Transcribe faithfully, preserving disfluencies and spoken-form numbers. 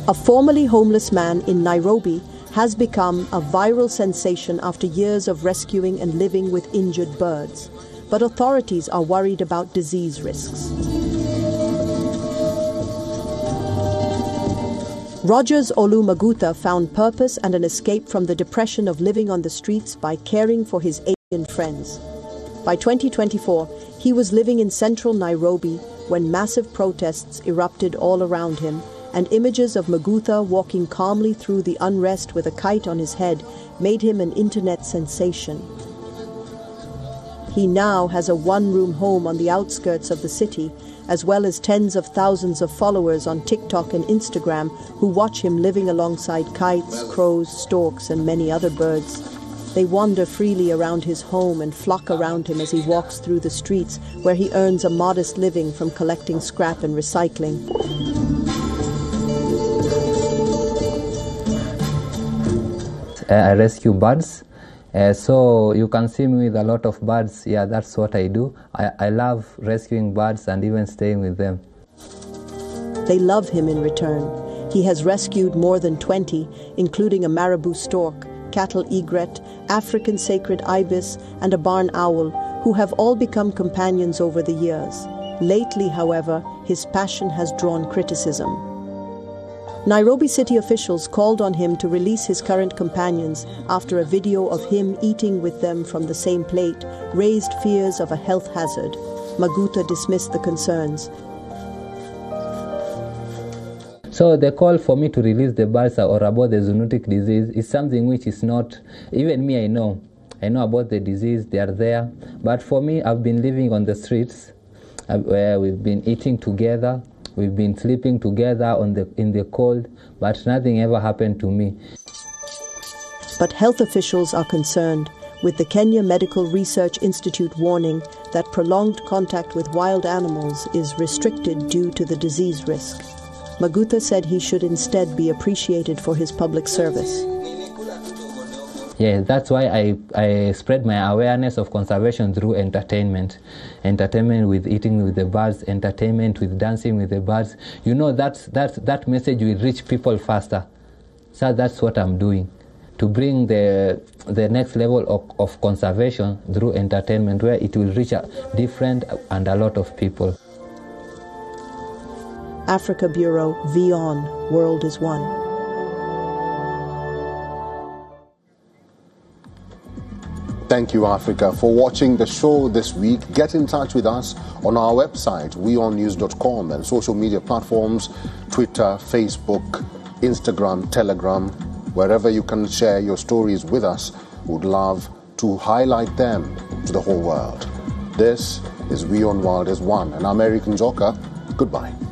A formerly homeless man in Nairobi has become a viral sensation after years of rescuing and living with injured birds. But authorities are worried about disease risks. Rogers Olu Maguta found purpose and an escape from the depression of living on the streets by caring for his alien friends. By twenty twenty-four, he was living in central Nairobi when massive protests erupted all around him, and images of Maguta walking calmly through the unrest with a kite on his head made him an internet sensation. He now has a one-room home on the outskirts of the city, as well as tens of thousands of followers on TikTok and Instagram who watch him living alongside kites, crows, storks, and many other birds. They wander freely around his home and flock around him as he walks through the streets, where he earns a modest living from collecting scrap and recycling. I rescue birds. Uh, so you can see me with a lot of birds. Yeah, that's what I do. I, I love rescuing birds and even staying with them. They love him in return. He has rescued more than twenty, including a marabou stork, cattle egret, African sacred ibis, and a barn owl, who have all become companions over the years. Lately, however, his passion has drawn criticism. Nairobi city officials called on him to release his current companions after a video of him eating with them from the same plate raised fears of a health hazard. Maguta dismissed the concerns. So the call for me to release the birds or about the zoonotic disease is something which is not, even me I know, I know about the disease, they are there, but for me I've been living on the streets uh, where we've been eating together. We've been sleeping together on the, in the cold, but nothing ever happened to me. But health officials are concerned, with the Kenya Medical Research Institute warning that prolonged contact with wild animals is restricted due to the disease risk. Maguta said he should instead be appreciated for his public service. Yeah, that's why I, I spread my awareness of conservation through entertainment. Entertainment with eating with the birds, entertainment with dancing with the birds. You know, that's, that's, that message will reach people faster. So that's what I'm doing, to bring the, the next level of, of conservation through entertainment, where it will reach a different and a lot of people. Africa Bureau, VON, World is One. Thank you, Africa, for watching the show this week. Get in touch with us on our website, we on news dot com, and social media platforms, Twitter, Facebook, Instagram, Telegram. Wherever you can share your stories with us, we'd love to highlight them to the whole world. This is We on World is One, and I'm Eric Njoka. Goodbye.